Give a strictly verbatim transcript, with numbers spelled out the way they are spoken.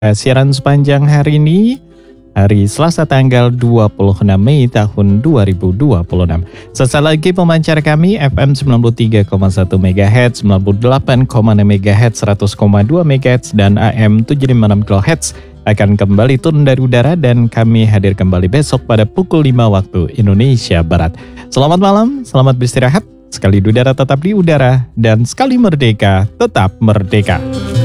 Siaran sepanjang hari ini, hari Selasa tanggal dua puluh enam Mei tahun dua ribu dua puluh enam. Sesaat lagi pemancar kami F M sembilan puluh tiga koma satu MHz, sembilan puluh delapan koma enam MHz, seratus koma dua MHz, dan A M tujuh ratus lima puluh enam kilohertz akan kembali turun dari udara dan kami hadir kembali besok pada pukul lima waktu Indonesia Barat. Selamat malam, selamat beristirahat, sekali di udara tetap di udara, dan sekali merdeka tetap merdeka.